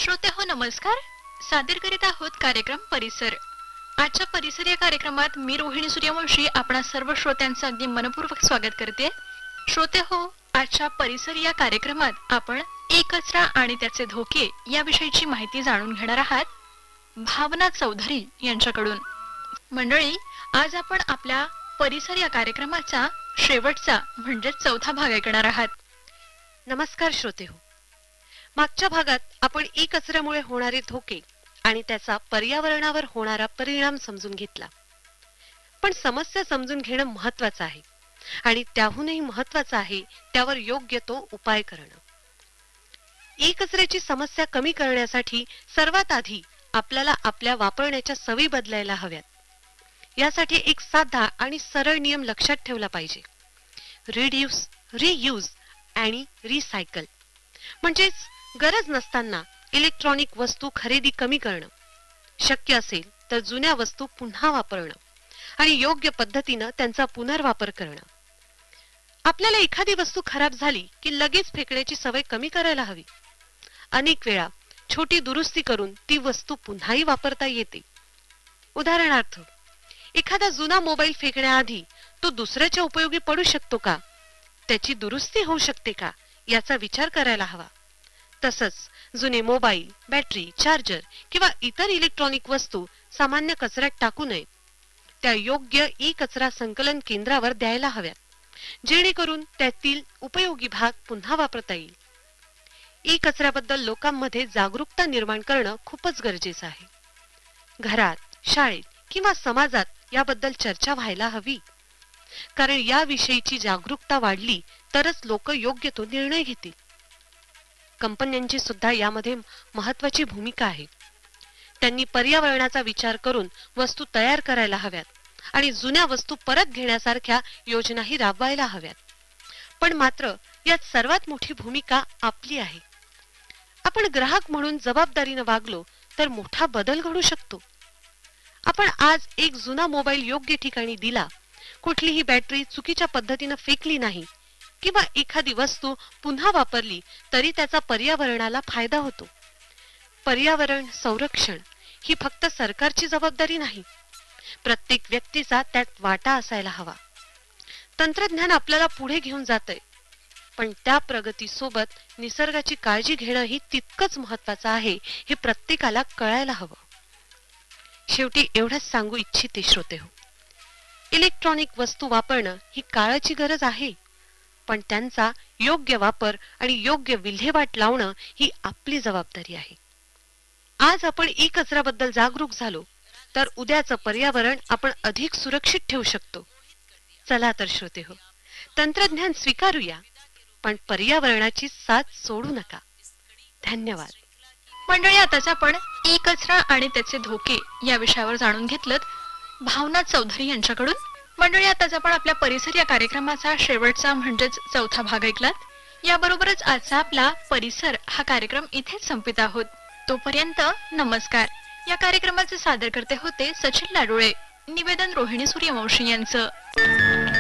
श्रोते हो नमस्कार. सादर करीत आहोत कार्यक्रम परिसर. आजच्या परिसर या कार्यक्रमात मी रोहिणी सूर्यवंशी आपणा सर्व श्रोत्यांचं अगदी मनपूर्वक स्वागत करते. श्रोते हो, आजच्या परिसर या कार्यक्रमात आपण कचरा आणि त्याचे धोके याविषयीची माहिती जाणून घेणार आहात भावना चौधरी यांच्याकडून. मंडळी, आज आपण आपल्या परिसर या कार्यक्रमाचा शेवटचा म्हणजे चौथा भाग ऐकणार आहात. नमस्कार श्रोते हो. मागच्या भागात आपण कचऱ्यामुळे होणारे धोके आणि त्याचा पर्यावरणावर होणारा परिणाम समजून घेतला. पण समस्या समजून घेणं महत्वाचं आहे आणि त्याहूनही महत्वाचं आहे त्यावर योग्य तो उपाय करणं. कचऱ्याची समस्या कमी करण्यासाठी सर्वात आधी आपल्याला आपल्या वापरण्याच्या सवयी बदलायला हव्यात. यासाठी एक साधा आणि सरळ नियम लक्षात ठेवला पाहिजे. रिड्यूस, रियूज आणि रिसायकल. म्हणजेच गरज नसताना इलेक्ट्रॉनिक वस्तू खरेदी कमी करणं, शक्य असेल तर जुन्या वस्तू पुन्हा वापरणं आणि योग्य पद्धतीनं त्यांचा पुनर्वापर करणं. आपल्याला एखादी वस्तू खराब झाली की लगेच फेकण्याची सवय कमी करायला हवी. अनेक वेळा छोटी दुरुस्ती करून ती वस्तू पुन्हाही वापरता येते. उदाहरणार्थ, एखादा जुना मोबाईल फेकण्याआधी तो दुसऱ्याच्या उपयोगी पडू शकतो का, त्याची दुरुस्ती होऊ शकते का याचा विचार करायला हवा. तसंच जुने मोबाईल, बॅटरी, चार्जर किंवा इतर इलेक्ट्रॉनिक वस्तू सामान्य कचऱ्यात टाकू नयेत. त्या योग्य कचरा संकलन केंद्रावर द्यायला हव्यात, जेणेकरून त्यातील उपयोगी भाग पुन्हा वापरता येईल. कचऱ्याबद्दल लोकांमध्ये जागरूकता निर्माण करणं खूपच गरजेचं आहे. घरात, शाळेत किंवा समाजात याबद्दल चर्चा व्हायला हवी. कारण याविषयीची जागरूकता वाढली तरच लोक योग्य तो निर्णय घेतील. कंपन्यांची सुद्धा यामध्ये महत्वाची भूमिका आहे. त्यांनी पर्यावरणाचा विचार करून वस्तू तयार करायला हव्यात आणि जुन्या वस्तू परत घेण्यासारख्या योजनाही राबवायला हव्यात. पण मात्र यात सर्वात मोठी भूमिका आपली आहे. आपण ग्राहक म्हणून जबाबदारीने वागलो तर मोठा बदल घडू शकतो. आपण आज एक जुना मोबाईल योग्य ठिकाणी दिला, कुठलीही बॅटरी चुकीच्या पद्धतीने फेकली नाही किंवा एखादी वस्तू पुन्हा वापरली तरी त्याचा पर्यावरणाला फायदा होतो. पर्यावरण संरक्षण ही फक्त सरकारची जबाबदारी नाही, प्रत्येक व्यक्तीचा त्यात वाटा असायला हवा. तंत्रज्ञान आपल्याला पुढे घेऊन जातंय, पण त्या प्रगतीसोबत निसर्गाची काळजी घेणं ही तितकंच महत्वाचं आहे हे प्रत्येकाला कळायला हवं. शेवटी एवढंच सांगू इच्छिते श्रोते हो, इलेक्ट्रॉनिक वस्तू वापरणं ही काळाची गरज आहे, पण त्यांचा योग्य वापर आणि योग्य विल्हेवाट लावणं ही आपली जबाबदारी आहे. आज आपण कचऱ्याबद्दल जागरूक झालो तर उद्याचं पर्यावरण आपण अधिक सुरक्षित ठेवू शकतो. चला तर श्रोते हो, तंत्रज्ञान स्वीकारूया, पण पर्यावरणाची साथ सोडू नका. धन्यवाद. मंडळी, आताच आपण कचरा आणि त्याचे धोके या विषयावर जाणून घेतलं भावना चौधरी यांच्याकडून. मंडळी, आताच आपण आपल्या परिसर या कार्यक्रमाचा शेवटचा म्हणजेच चौथा भाग ऐकलात. याबरोबरच आजचा आपला परिसर हा कार्यक्रम इथेच संपित आहोत. तोपर्यंत नमस्कार. या कार्यक्रमाचे सादर करते होते सचिन लाडोळे. निवेदन रोहिणी सूर्यवंशी यांचं.